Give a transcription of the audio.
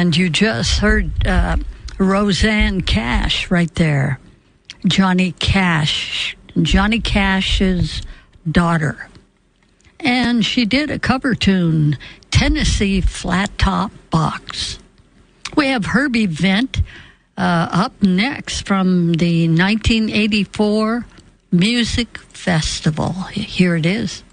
And you just heard Rosanne Cash right there. Johnny Cash's daughter. And she did a cover tune, Tennessee Flat Top Box. We have Herbie Vent up next from the 1984 Music Festival. Here it is.